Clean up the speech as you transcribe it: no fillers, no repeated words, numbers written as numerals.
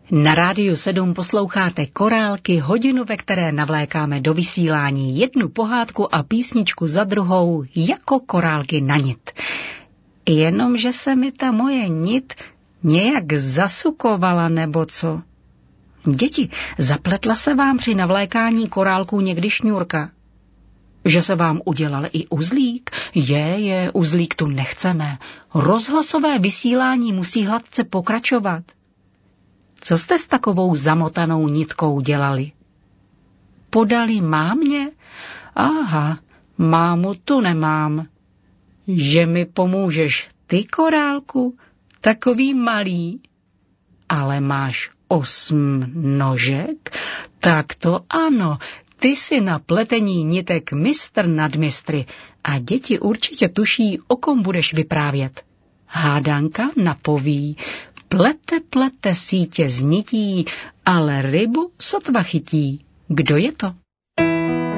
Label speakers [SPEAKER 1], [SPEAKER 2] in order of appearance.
[SPEAKER 1] Na Rádiu 7 posloucháte Korálky, hodinu, ve které navlékáme do vysílání jednu pohádku a písničku za druhou jako korálky na nit. Jenomže se mi ta moje nit nějak zasukovala nebo co. Děti, zapletla se vám při navlékání korálků někdy šňůrka? Že se vám udělal i uzlík? Uzlík tu nechceme. Rozhlasové vysílání musí hladce pokračovat. Co jste s takovou zamotanou nitkou dělali? Podali mámě? Aha, mámu tu nemám. Že mi pomůžeš ty, korálku? Takový malý. Ale máš 8 nožek? Tak to ano, ty jsi na pletení nitek mistr nad mistry a děti určitě tuší, o kom budeš vyprávět. Hádanka napoví, plete sítě z nití, ale rybu sotva chytí. Kdo je to?